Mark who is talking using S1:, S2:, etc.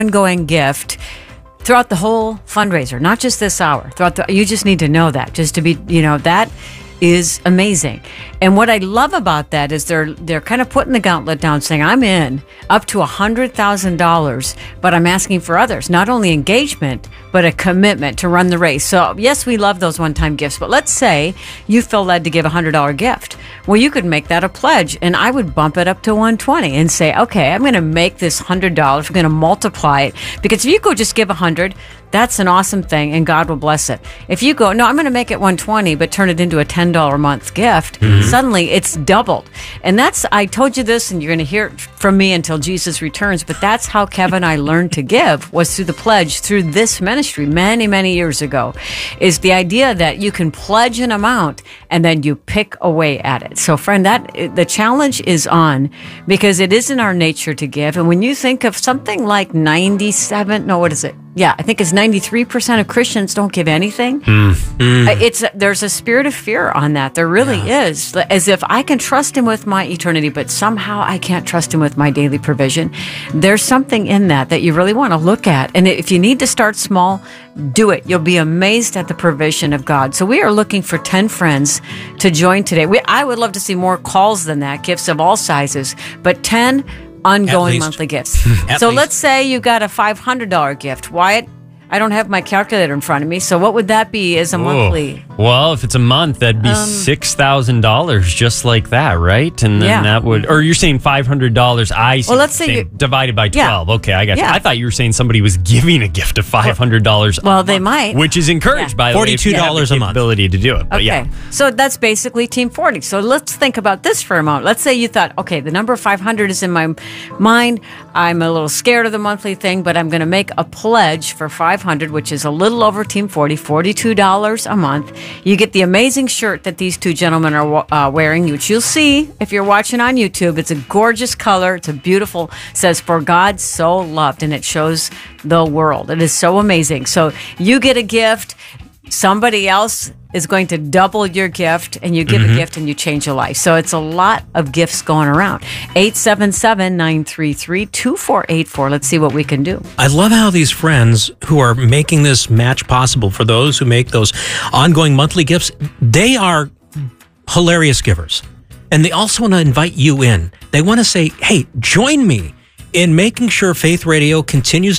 S1: ongoing gift throughout the whole fundraiser, not just this hour. You just need to know that, just to be, that is amazing. And what I love about that is they're kind of putting the gauntlet down, saying, I'm in up to $100,000, but I'm asking for others, not only engagement, but a commitment to run the race. So yes, we love those one-time gifts, but let's say you feel led to give a $100 gift. Well, you could make that a pledge, and I would bump it up to $120 and say, okay, I'm going to make this $100. I'm going to multiply it, because if you go just give $100, that's an awesome thing, and God will bless it. If you go, no, I'm going to make it $120, but turn it into a $10 a month gift, suddenly it's doubled. And I told you this, and you're going to hear it from me until Jesus returns, but that's how Kevin and I learned to give, was through the pledge, through this ministry many, many years ago, is the idea that you can pledge an amount and then you pick away at it. So friend, the challenge is on, because it is in our nature to give. And when you think of something like 93% of Christians don't give anything. There's a spirit of fear on that. There really is. As if I can trust him with my eternity, but somehow I can't trust him with my daily provision. There's something in that you really want to look at. And if you need to start small, do it. You'll be amazed at the provision of God. So we are looking for 10 friends to join today. I would love to see more calls than that, gifts of all sizes, but 10 ongoing monthly gifts. Let's say you got a $500 gift. Wyatt, I don't have my calculator in front of me, so what would that be as a monthly?
S2: Well, if it's a month, that'd be $6,000 just like that, right? And then that would, or you're saying $500, well, let's say divided by 12. Yeah. Okay, I got you. I thought you were saying somebody was giving a gift of $500
S1: Well, they might.
S2: Which is encouraged, by the way.
S3: $42 a month.
S2: Ability to do it. But
S1: okay. So that's basically Team 40. So let's think about this for a moment. Let's say you thought, okay, the number 500 is in my mind. I'm a little scared of the monthly thing, but I'm going to make a pledge for 500, which is a little over Team 40, $42 a month. You get the amazing shirt that these two gentlemen are wearing, which you'll see if you're watching on YouTube. It's a gorgeous color. It's a beautiful, it says, "For God so loved," and it shows the world. It is so amazing. So you get a gift. Somebody else is going to double your gift, and you give a gift and you change a life. So it's a lot of gifts going around. 877-933-2484. Let's see what we can do.
S3: I love how these friends who are making this match possible for those who make those ongoing monthly gifts, they are hilarious givers. And they also want to invite you in. They want to say, hey, join me in making sure Faith Radio continues